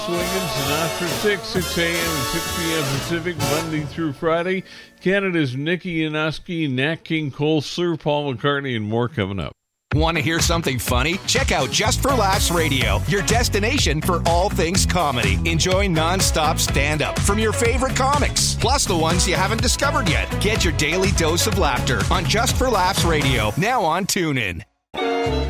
Swinging Sinatra 6 a.m. and 6 p.m. Pacific, Monday through Friday. Canada's Nikki Yanoski, Nat King Cole, Sir Paul McCartney, and more coming up. Want to hear something funny? Check out Just for Laughs Radio, your destination for all things comedy. Enjoy non-stop stand-up from your favorite comics, plus the ones you haven't discovered yet. Get your daily dose of laughter on Just for Laughs Radio, now on TuneIn.